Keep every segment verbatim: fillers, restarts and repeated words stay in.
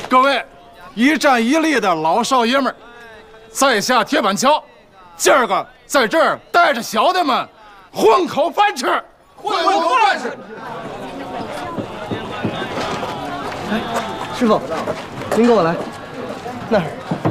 各位一站一立的老少爷们儿，在下铁板桥，今儿个在这儿带着小的们混口饭吃， 混口饭吃。 哎，师傅，您跟我来，那儿。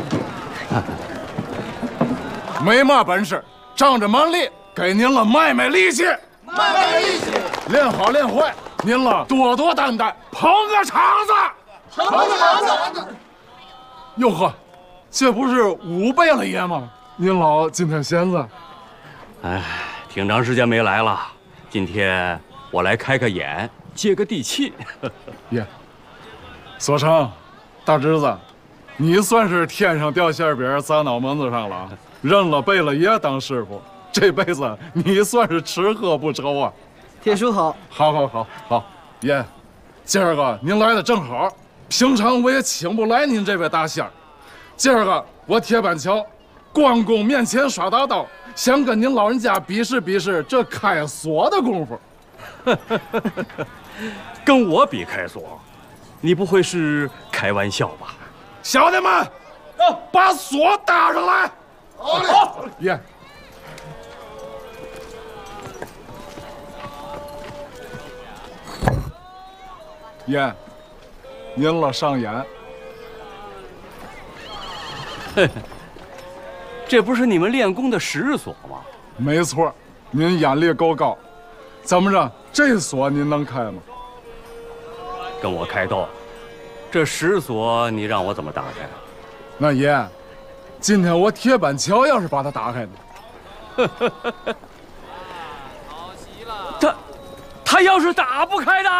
没嘛本事，仗着蛮力，给您了卖卖力气， 卖卖力气， 练好练坏，您了多多担待，捧个场子， 捧个场子。 哟呵，这不是五倍了爷吗？您老今天闲着？ 哎，挺长时间没来了，今天我来开开眼，接个地气。 爷，所成，大侄子，你算是天上掉馅饼砸脑门子上了，认了背了爷当师傅，这辈子你算是吃喝不愁啊。 铁叔好， 好，好，好，好，爷，今儿个您来的正好，平常我也请不来您这位大仙儿，今儿个我铁板桥关公面前耍大刀，想跟您老人家比试比试这开锁的功夫。 跟我比开锁，你不会是开玩笑吧？ 小弟们，把锁搭上来。好，爷。爷，您了上眼。 这不是你们练功的十锁吗？ 没错，您眼力够高。怎么着，这锁您能开吗？ 跟我开刀，这十锁你让我怎么打开？ 那爷，今天我铁板桥要是把它打开呢？ 他他要是打不开的，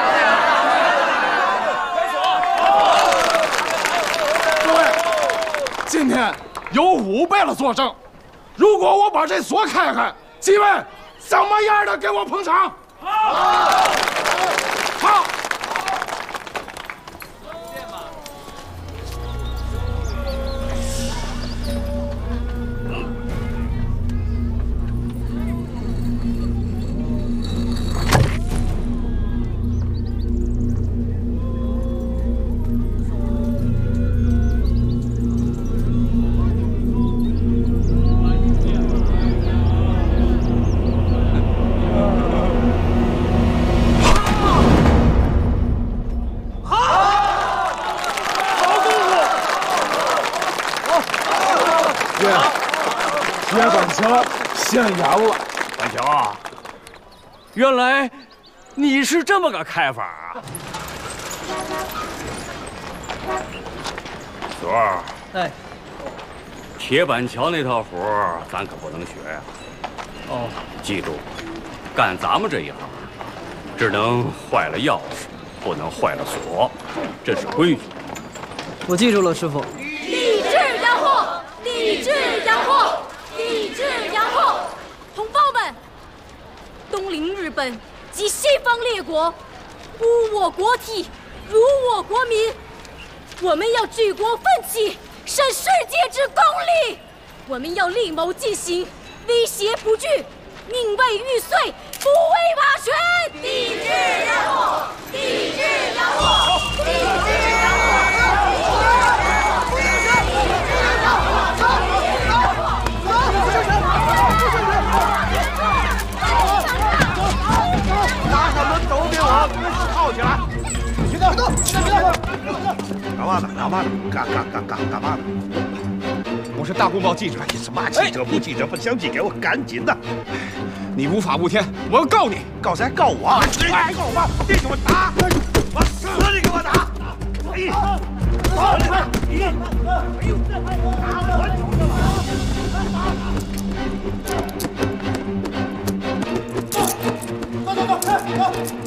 各位，今天有五倍了作证，如果我把这锁开开，几位怎么样的给我捧场？好，好。铁板桥现眼了， 板桥啊，原来你是这么个开法啊！昨儿， 哎， 铁板桥那套活儿咱可不能学呀。 哦， 记住，干咱们这一行，只能坏了钥匙，不能坏了锁，这是规矩。 我记住了，师傅。 抵制洋货，抵制洋货，抵制洋货！同胞们，东邻日本及西方列国，污我国体，辱我国民，我们要举国奋起，审世界之公理。我们要力谋进行，威胁不惧，宁为玉碎，不为瓦全。抵制洋货，抵制洋货，抵制洋货！ 拿上门都给我铐起来！去哪儿都去哪儿？干嘛呢？干嘛呢？干干干干干嘛呢？我是大公报记者，你什么记者不记者不相信，给我赶紧的！你无法无天，我要告你！告谁？告我！哎，告我吧！弟兄们打！往死里给我打！哎，好，你，哎呦，打我！走走走，走走。